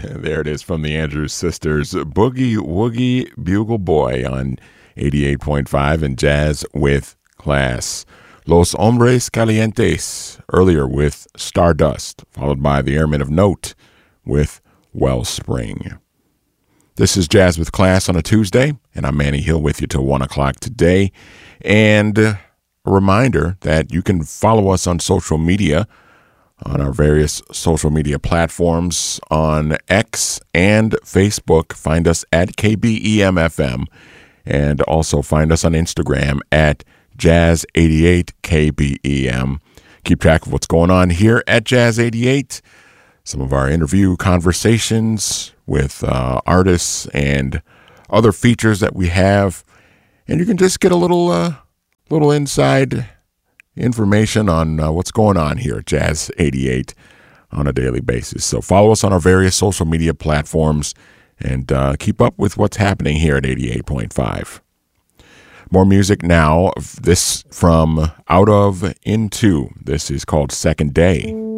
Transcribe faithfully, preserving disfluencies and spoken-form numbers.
There it is from the Andrews Sisters, Boogie Woogie Bugle Boy on eighty-eight point five and Jazz with Class. Los Hombres Calientes earlier with Stardust, followed by the Airmen of Note with Wellspring. This is Jazz with Class on a Tuesday, and I'm Manny Hill with you till one o'clock today. And a reminder that you can follow us on social media, on our various social media platforms on X and Facebook. Find us at K B E M F M, and also find us on Instagram at Jazz eighty-eight K B E M. Keep track of what's going on here at Jazz eighty-eight. Some of our interview conversations with uh, artists and other features that we have. And you can just get a little, uh, little inside information on uh, what's going on here at Jazz eighty-eight on a daily basis. So follow us on our various social media platforms and uh, keep up with what's happening here at eighty-eight point five. More music now. This from Out of Into. This is called Second Day.